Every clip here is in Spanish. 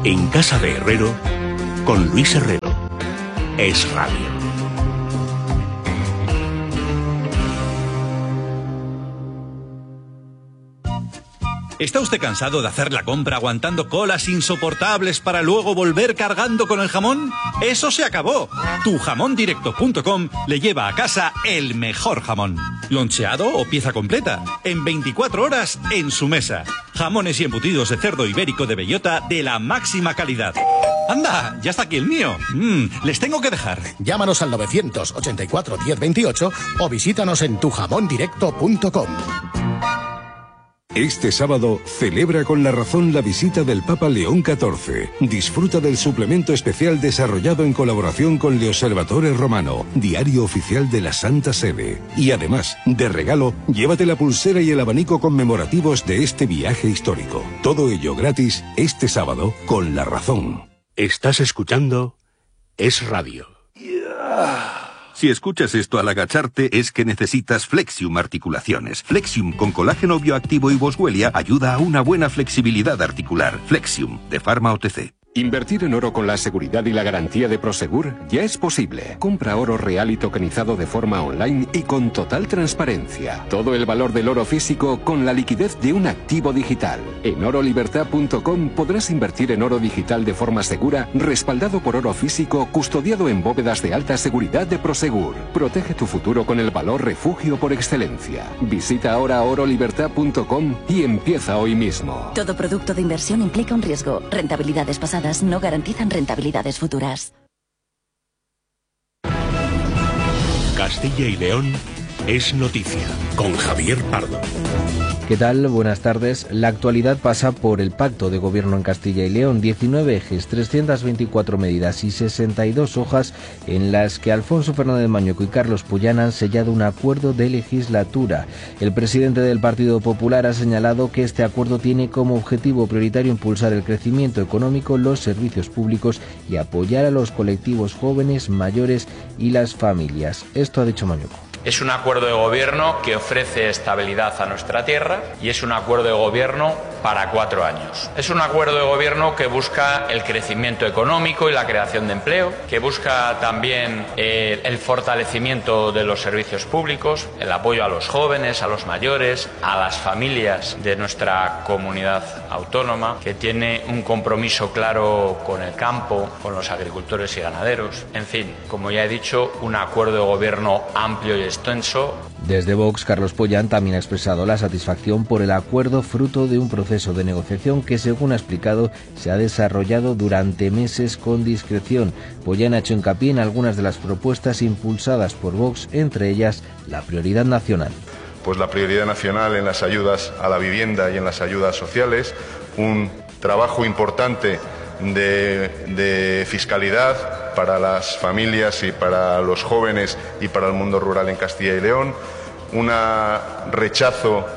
En Casa de Herrero, con Luis Herrero. Es Radio. ¿Está usted cansado de hacer la compra aguantando colas insoportables para luego volver cargando con el jamón? ¡Eso se acabó! Tujamondirecto.com le lleva a casa el mejor jamón. Loncheado o pieza completa, en 24 horas en su mesa. Jamones y embutidos de cerdo ibérico de bellota de la máxima calidad. ¡Anda! ¡Ya está aquí el mío! Les tengo que dejar. Llámanos al 984 1028 o visítanos en tujamondirecto.com. Este sábado celebra con La Razón la visita del Papa León XIV. Disfruta del suplemento especial desarrollado en colaboración con Le Osservatore Romano, diario oficial de la Santa Sede. Y además, de regalo, llévate la pulsera y el abanico conmemorativos de este viaje histórico. Todo ello gratis este sábado con La Razón. Estás escuchando Es Radio. Si escuchas esto al agacharte es que necesitas Flexium Articulaciones. Flexium con colágeno bioactivo y boswellia ayuda a una buena flexibilidad articular. Flexium, de Pharma OTC. Invertir en oro con la seguridad y la garantía de Prosegur ya es posible. Compra oro real y tokenizado de forma online y con total transparencia. Todo el valor del oro físico con la liquidez de un activo digital. En orolibertad.com podrás invertir en oro digital de forma segura, respaldado por oro físico, custodiado en bóvedas de alta seguridad de Prosegur. Protege tu futuro con el valor refugio por excelencia. Visita ahora orolibertad.com y empieza hoy mismo. Todo producto de inversión implica un riesgo. Rentabilidades pasadas no garantizan rentabilidades futuras. Castilla y León es noticia, con Javier Pardo. ¿Qué tal? Buenas tardes. La actualidad pasa por el pacto de gobierno en Castilla y León. 19 ejes, 324 medidas y 62 hojas en las que Alfonso Fernández Mañueco y Carlos Puyán han sellado un acuerdo de legislatura. El presidente del Partido Popular ha señalado que este acuerdo tiene como objetivo prioritario impulsar el crecimiento económico, los servicios públicos y apoyar a los colectivos jóvenes, mayores y las familias. Esto ha dicho Mañueco. Es un acuerdo de gobierno que ofrece estabilidad a nuestra tierra y es un acuerdo de gobierno para 4 años. Es un acuerdo de gobierno que busca el crecimiento económico y la creación de empleo, que busca también el fortalecimiento de los servicios públicos, el apoyo a los jóvenes, a los mayores, a las familias de nuestra comunidad autónoma, que tiene un compromiso claro con el campo, con los agricultores y ganaderos. En fin, como ya he dicho, un acuerdo de gobierno amplio y extenso. Desde Vox, Carlos Puyán también ha expresado la satisfacción por el acuerdo fruto de un proceso de negociación que, según ha explicado, se ha desarrollado durante meses con discreción. Puyán ha hecho hincapié en algunas de las propuestas impulsadas por Vox, entre ellas la prioridad nacional. Pues la prioridad nacional en las ayudas a la vivienda y en las ayudas sociales, un trabajo importante de fiscalidad para las familias y para los jóvenes y para el mundo rural en Castilla y León, un rechazo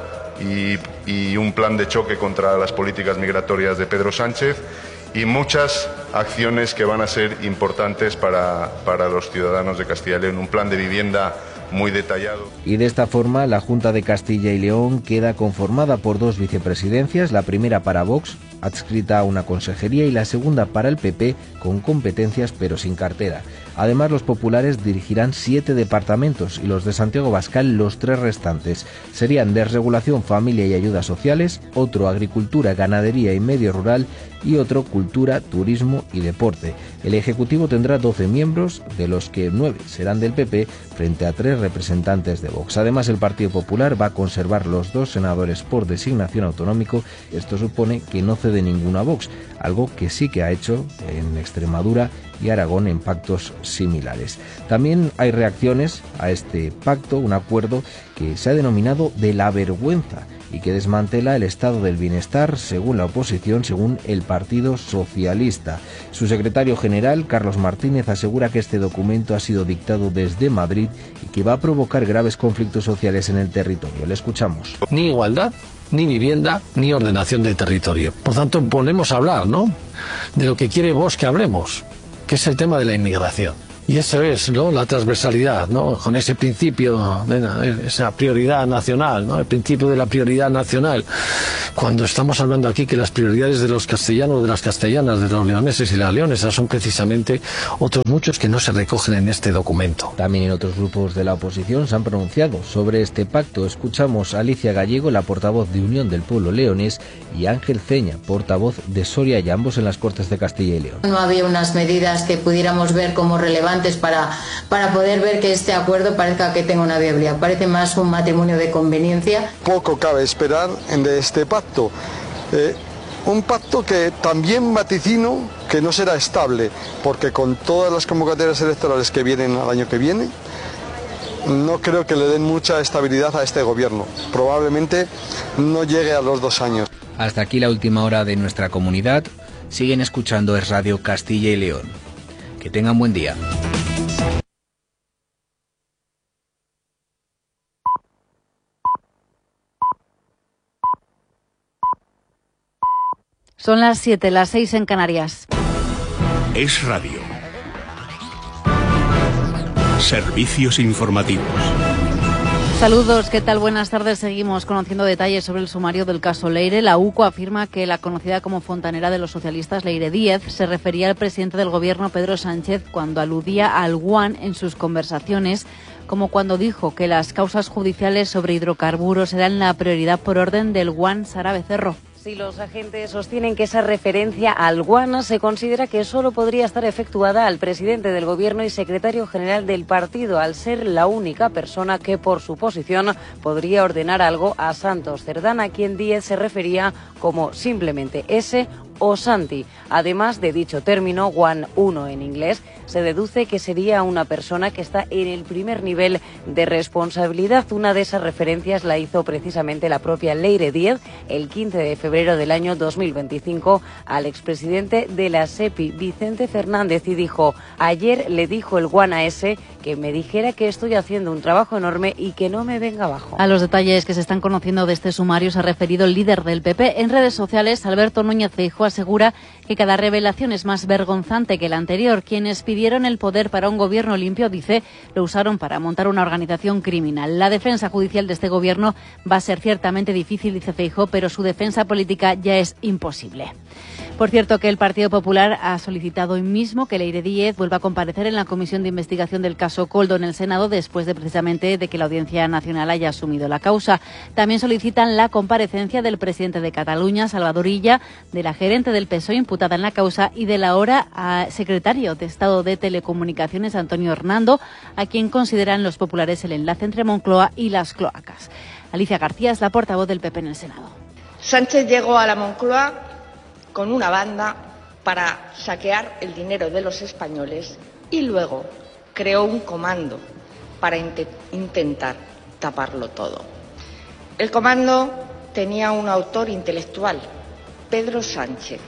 y un plan de choque contra las políticas migratorias de Pedro Sánchez y muchas acciones que van a ser importantes para los ciudadanos de Castilla y León, un plan de vivienda muy detallado. Y de esta forma, la Junta de Castilla y León queda conformada por 2 vicepresidencias, la primera para Vox, adscrita a una consejería, y la segunda para el PP, con competencias pero sin cartera. Además, los populares dirigirán 7 departamentos y los de Santiago Abascal los 3 restantes. Serían Desregulación, Familia y Ayudas Sociales, otro Agricultura, Ganadería y Medio Rural y otro Cultura, Turismo y Deporte. El Ejecutivo tendrá 12 miembros, de los que 9 serán del PP, frente a 3 representantes de Vox. Además, el Partido Popular va a conservar los 2 senadores por designación autonómico. Esto supone que no cede ninguno a Vox, algo que sí que ha hecho en Extremadura y Aragón en pactos similares. También hay reacciones a este pacto, un acuerdo que se ha denominado de la vergüenza y que desmantela el estado del bienestar, según la oposición, según el Partido Socialista. Su secretario general, Carlos Martínez, asegura que este documento ha sido dictado desde Madrid y que va a provocar graves conflictos sociales en el territorio. Le escuchamos. Ni igualdad, ni vivienda, ni ordenación del territorio. Por tanto, ponemos a hablar, ¿no?, de lo que quiere Vox que hablemos, que es el tema de la inmigración. Y eso es, ¿no?, la transversalidad, ¿no?, con ese principio, esa prioridad nacional, ¿no?, el principio de la prioridad nacional. Cuando estamos hablando aquí que las prioridades de los castellanos, de las castellanas, de los leoneses y las leonesas son precisamente otros muchos que no se recogen en este documento. También en otros grupos de la oposición se han pronunciado sobre este pacto. Escuchamos a Alicia Gallego, la portavoz de Unión del Pueblo Leonés, y Ángel Ceña, portavoz de Soria, y ambos en las Cortes de Castilla y León. No había unas medidas que pudiéramos ver como relevantes para poder ver que este acuerdo parezca que tenga una viabilidad. Parece más un matrimonio de conveniencia. Poco cabe esperar de este pacto. Un pacto que también vaticino que no será estable, porque con todas las convocatorias electorales que vienen al año que viene, no creo que le den mucha estabilidad a este gobierno. Probablemente no llegue a los 2 años. Hasta aquí la última hora de nuestra comunidad. Siguen escuchando Es Radio Castilla y León. Que tengan buen día. Son las 7, las 6 en Canarias. Es Radio. Servicios informativos. Saludos, ¿qué tal? Buenas tardes. Seguimos conociendo detalles sobre el sumario del caso Leire. La UCO afirma que la conocida como fontanera de los socialistas, Leire Díez, se refería al presidente del gobierno, Pedro Sánchez, cuando aludía al guan en sus conversaciones, como cuando dijo que las causas judiciales sobre hidrocarburos eran la prioridad por orden del guan Sara Becerro. Si los agentes sostienen que esa referencia al guano se considera que solo podría estar efectuada al presidente del gobierno y secretario general del partido, al ser la única persona que por su posición podría ordenar algo a Santos Cerdán, a quien Díez se refería como simplemente ese o Santi. Además de dicho término, One 1 en inglés, se deduce que sería una persona que está en el primer nivel de responsabilidad. Una de esas referencias la hizo precisamente la propia Leire Díez el 15 de febrero del año 2025 al expresidente de la SEPI, Vicente Fernández, y dijo: ayer le dijo el One a ese que me dijera que estoy haciendo un trabajo enorme y que no me venga abajo. A los detalles que se están conociendo de este sumario se ha referido el líder del PP. En redes sociales, Alberto Núñez Feijóo asegura que cada revelación es más vergonzante que la anterior. Quienes pidieron el poder para un gobierno limpio, dice, lo usaron para montar una organización criminal. La defensa judicial de este gobierno va a ser ciertamente difícil, dice Feijóo, pero su defensa política ya es imposible. Por cierto, que el Partido Popular ha solicitado hoy mismo que Leire Díez vuelva a comparecer en la comisión de investigación del caso Koldo en el Senado, después de precisamente de que la Audiencia Nacional haya asumido la causa. También solicitan la comparecencia del presidente de Cataluña, Salvador Illa, de la gerente del PSOE imputada en la causa y del ahora secretario de Estado de Telecomunicaciones, Antonio Hernando, a quien consideran los populares el enlace entre Moncloa y las cloacas. Alicia García es la portavoz del PP en el Senado. Sánchez llegó a la Moncloa con una banda para saquear el dinero de los españoles y luego creó un comando para intentar taparlo todo. El comando tenía un autor intelectual, Pedro Sánchez,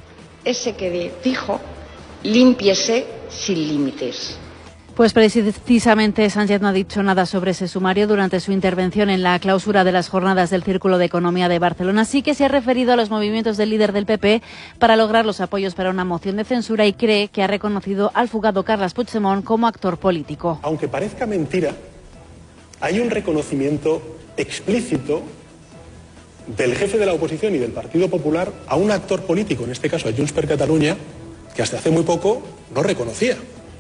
ese que dijo: límpiese sin límites. Pues precisamente Sánchez no ha dicho nada sobre ese sumario durante su intervención en la clausura de las jornadas del Círculo de Economía de Barcelona. Sí que se ha referido a los movimientos del líder del PP para lograr los apoyos para una moción de censura y cree que ha reconocido al fugado Carles Puigdemont como actor político. Aunque parezca mentira, hay un reconocimiento explícito del jefe de la oposición y del Partido Popular a un actor político, en este caso a Junts per Catalunya, que hasta hace muy poco no reconocía.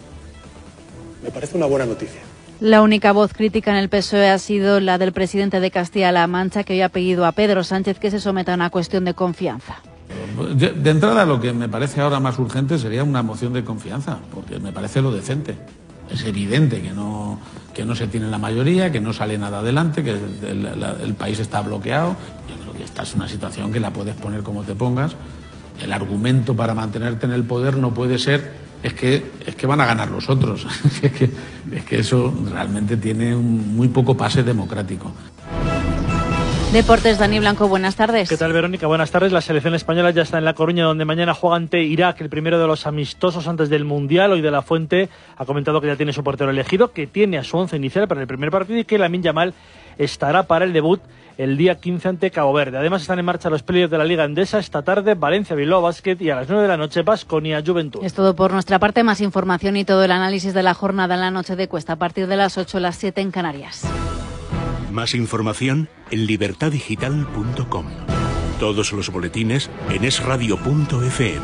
Me parece una buena noticia. La única voz crítica en el PSOE ha sido la del presidente de Castilla-La Mancha, que hoy ha pedido a Pedro Sánchez que se someta a una cuestión de confianza. De entrada, lo que me parece ahora más urgente sería una moción de confianza, porque me parece lo decente. Es evidente que no se tiene la mayoría, que no sale nada adelante, que el país está bloqueado. Yo creo que esta es una situación que la puedes poner como te pongas. El argumento para mantenerte en el poder no puede ser es que van a ganar los otros. es que eso realmente tiene muy poco pase democrático. Deportes, Dani Blanco, buenas tardes. ¿Qué tal, Verónica? Buenas tardes. La selección española ya está en La Coruña, donde mañana juega ante Irak, el primero de los amistosos antes del Mundial. Hoy De La Fuente ha comentado que ya tiene su portero elegido, que tiene a su once inicial para el primer partido y que Lamine Yamal estará para el debut el día 15 ante Cabo Verde. Además están en marcha los playoffs de la Liga Endesa esta tarde, Valencia Bilbao Basket y a las 9 de la noche Baskonia Juventud. Es todo por nuestra parte. Más información y todo el análisis de la jornada en la noche de Cuesta a partir de las 8, las 7 en Canarias. Más información en libertadigital.com. Todos los boletines en esradio.fm.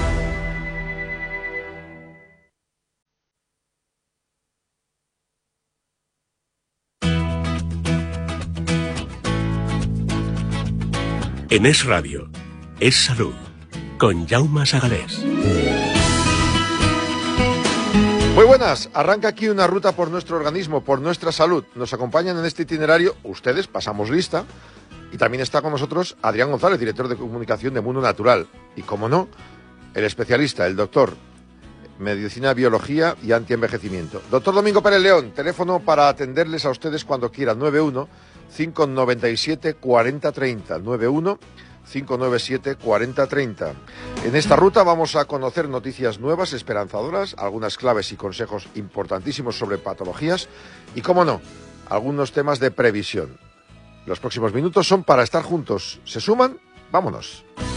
En Es Radio, Es Salud, con Jaume Sagalés. Muy buenas, arranca aquí una ruta por nuestro organismo, por nuestra salud. Nos acompañan en este itinerario ustedes, pasamos lista, y también está con nosotros Adrián González, director de comunicación de Mundo Natural. Y como no, el especialista, el doctor, Medicina, Biología y Antienvejecimiento. Doctor Domingo Pérez León, teléfono para atenderles a ustedes cuando quieran, 91-597-4030, 91-597-4030. En esta ruta vamos a conocer noticias nuevas, esperanzadoras, algunas claves y consejos importantísimos sobre patologías y, cómo no, algunos temas de previsión. Los próximos minutos son para estar juntos. ¿Se suman? ¡Vámonos!